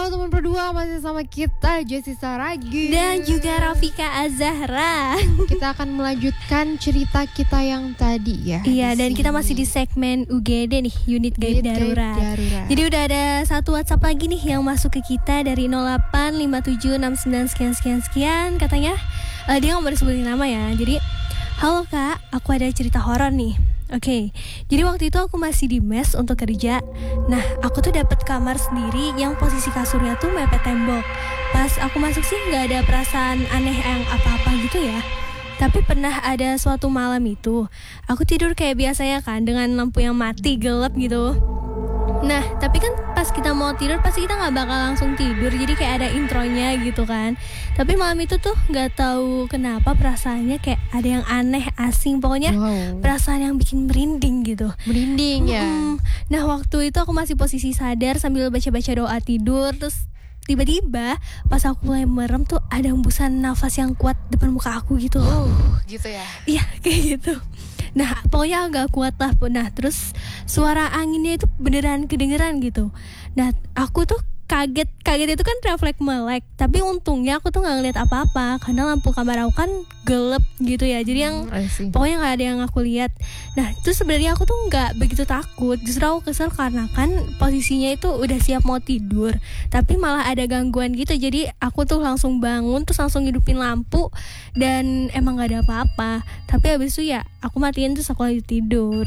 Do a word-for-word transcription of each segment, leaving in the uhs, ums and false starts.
Halo teman berdua, masih sama kita Jessi Saragi dan juga Rafika Azahra. Kita akan melanjutkan cerita kita yang tadi ya. Iya, dan kita masih di segmen U G D nih, unit gaib darurat. darurat. Jadi udah ada satu WhatsApp lagi nih yang masuk ke kita dari nol delapan lima tujuh enam sembilan sekian sekian sekian. Katanya uh, dia nggak mau disebutin nama ya. Jadi, halo kak, aku ada cerita horor nih. Oke, okay. Jadi waktu itu aku masih di mes untuk kerja. Nah, aku tuh dapet kamar sendiri yang posisi kasurnya tuh mepet tembok. Pas aku masuk sih nggak ada perasaan aneh yang apa-apa gitu ya. Tapi pernah ada suatu malam itu, aku tidur kayak biasanya kan, dengan lampu yang mati, gelap gitu. Nah, tapi kan pas kita mau tidur pasti kita nggak bakal langsung tidur, jadi kayak ada intronya gitu kan. Tapi malam itu tuh nggak tahu kenapa perasaannya kayak ada yang aneh, asing, pokoknya wow. Perasaan yang bikin merinding gitu. Merinding ya. Hmm, nah waktu itu aku masih posisi sadar sambil baca-baca doa tidur, terus tiba-tiba pas aku mulai merem tuh ada hembusan nafas yang kuat depan muka aku gitu. Oh, gitu ya. Iya, kayak gitu. Nah, pokoknya agak kuat lah. Nah, terus suara anginnya itu beneran kedengeran gitu. Nah, aku tuh kaget. Kaget itu kan refleks melek. Tapi untungnya aku tuh gak ngeliat apa-apa, karena lampu kamar aku kan gelap gitu ya. Jadi yang hmm, pokoknya gak ada yang aku lihat. Nah, terus sebenarnya aku tuh gak begitu takut. Justru aku kesel karena kan posisinya itu udah siap mau tidur, tapi malah ada gangguan gitu. Jadi aku tuh langsung bangun, terus langsung hidupin lampu, dan emang gak ada apa-apa. Tapi habis itu ya aku matiin, terus aku lagi tidur.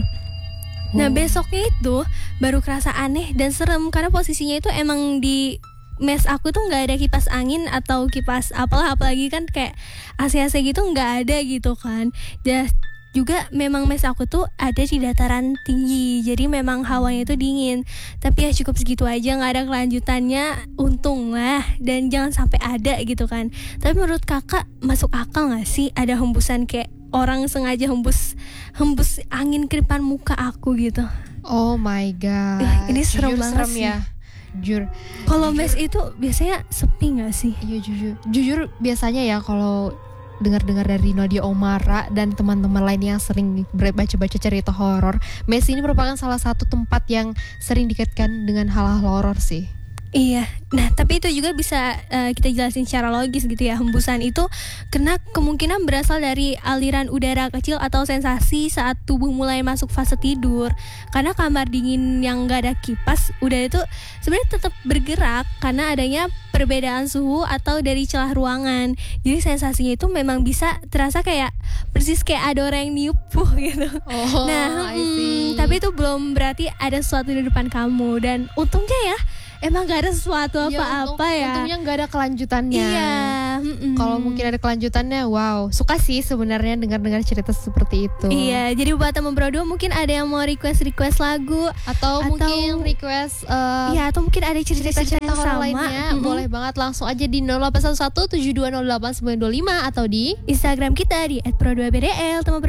Nah besoknya itu baru kerasa aneh dan serem, karena posisinya itu emang di mes aku tuh nggak ada kipas angin atau kipas apalah, apalagi kan kayak A C A C gitu nggak ada gitu kan. Dan juga memang mes aku tuh ada di dataran tinggi, jadi memang hawanya itu dingin. Tapi ya cukup segitu aja, nggak ada kelanjutannya, untung lah. Dan jangan sampai ada gitu kan. Tapi menurut kakak masuk akal nggak sih ada hembusan kayak orang sengaja hembus hembus angin ke depan muka aku gitu? Oh my god. Eh, ini serem jujur, banget serem sih. Ya. Jujur. Kalau mes itu biasanya sepi nggak sih? Iya jujur. Jujur biasanya ya kalau dengar-dengar dari Nadia Omara dan teman-teman lain yang sering baca-baca cerita horor, mes ini merupakan salah satu tempat yang sering dikaitkan dengan hal-hal horor sih. Iya, nah tapi itu juga bisa uh, kita jelasin secara logis gitu ya. Hembusan itu kena kemungkinan berasal dari aliran udara kecil atau sensasi saat tubuh mulai masuk fase tidur. Karena kamar dingin yang gak ada kipas, udara itu sebenarnya tetap bergerak karena adanya perbedaan suhu atau dari celah ruangan. Jadi sensasinya itu memang bisa terasa kayak persis kayak ada orang yang niup gitu. Oh, nah, hmm, tapi itu belum berarti ada sesuatu di depan kamu. Dan untungnya ya emang gak ada sesuatu apa-apa ya, ya. Untungnya gak ada kelanjutannya. Iya. Kalau mungkin ada kelanjutannya, wow. Suka sih sebenarnya dengar-dengar cerita seperti itu. Iya. Jadi buat teman berdua mungkin ada yang mau request-request lagu atau, atau mungkin request uh, iya, atau mungkin ada cerita-cerita yang sama lainnya, mm-hmm. boleh banget langsung aja di nol delapan satu satu tujuh dua nol delapan sembilan dua lima atau di Instagram kita di et pro dua b d l. Teman